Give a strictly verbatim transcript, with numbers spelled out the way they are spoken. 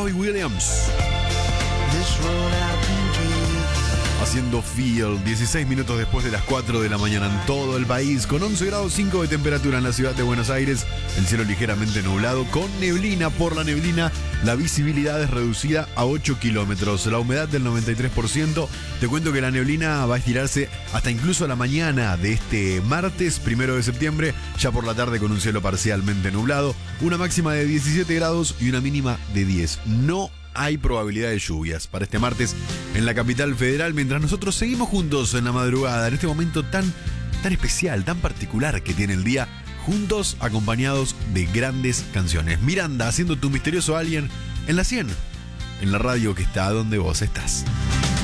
Robbie Williams. Haciendo Feel, dieciséis minutos después de las cuatro de la mañana en todo el país, con once grados cinco de temperatura en la ciudad de Buenos Aires, el cielo ligeramente nublado, con neblina. Por la neblina, la visibilidad es reducida a ocho kilómetros, la humedad del noventa y tres por ciento. Te cuento que la neblina va a estirarse hasta incluso la mañana de este martes, primero de septiembre, ya por la tarde con un cielo parcialmente nublado, una máxima de diecisiete grados y una mínima de diez. No hay probabilidad de lluvias para este martes en la capital federal, mientras nosotros seguimos juntos en la madrugada, en este momento tan, tan especial, tan particular que tiene el día, juntos acompañados de grandes canciones. Miranda haciendo Tu Misterioso Alguien en la cien, en la radio que está donde vos estás.